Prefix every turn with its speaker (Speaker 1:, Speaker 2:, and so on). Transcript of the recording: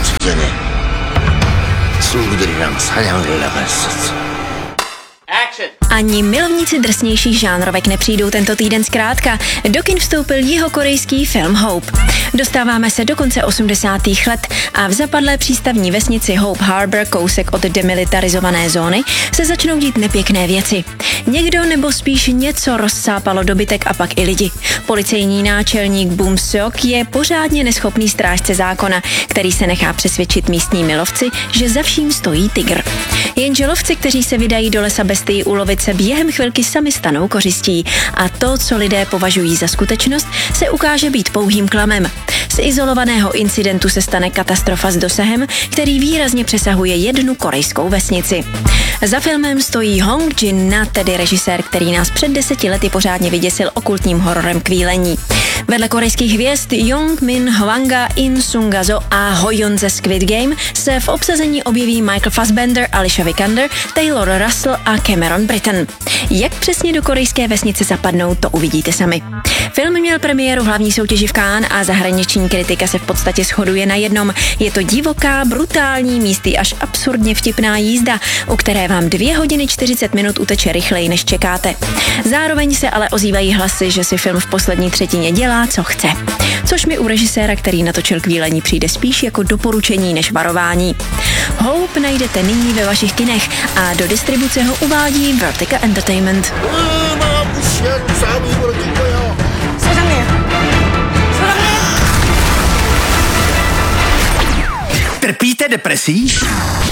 Speaker 1: 제전에 친구들이랑 사냥을 나갔었어.
Speaker 2: Ani milovníci drsnějších žánrovek nepřijdou tento týden zkrátka. Do kin vstoupil jihokorejský film Hope. Dostáváme se do konce 80. let a v zapadlé přístavní vesnici Hope Harbor, kousek od demilitarizované zóny, se začnou dít nepěkné věci. Někdo nebo spíš něco rozsápalo dobytek a pak i lidi. Policejní náčelník Bum Seok je pořádně neschopný strážce zákona, který se nechá přesvědčit místními lovci, že za vším stojí tygr. Jenže lovci, kteří se vydají do lesa bestii ulovit, se během chvilky sami stanou kořistí a to, co lidé považují za skutečnost, se ukáže být pouhým klamem. Z izolovaného incidentu se stane katastrofa s dosahem, který výrazně přesahuje jednu korejskou vesnici. Za filmem stojí Hong Jin-na, tedy režisér, který nás před 10 lety pořádně vyděsil okultním hororem Kvílení. Vedle korejských hvězd Jong Min Hwanga, In Sung-ga-zo a Hoyon ze Squid Game se v obsazení objeví Michael Fassbender, Alicia Vikander, Taylor Russell a Cameron Britton. Jak přesně do korejské vesnice zapadnou, to uvidíte sami. Film měl premiéru v hlavní soutěži v Cannes a zahraniční kritika se v podstatě shoduje na jednom. Je to divoká, brutální, místy až absurdně vtipná jízda, u které vám 2 hodiny 40 minut uteče rychleji, než čekáte. Zároveň se ale ozývají hlasy, že si film v poslední třetině dělá, co chce. Což mi u režiséra, který natočil Kvílení, přijde spíš jako doporučení než varování. Hope najdete nyní ve vašich kinech a do distribuce ho uvádí Vertigo Entertainment.
Speaker 3: Trpíte depresí?